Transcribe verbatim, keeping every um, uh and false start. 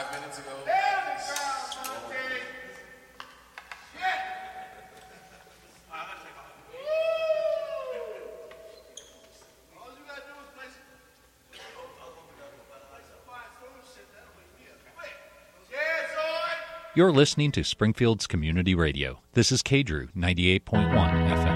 five minutes ago. You're listening to Springfield's Community Radio. This is K D R U ninety-eight point one F M.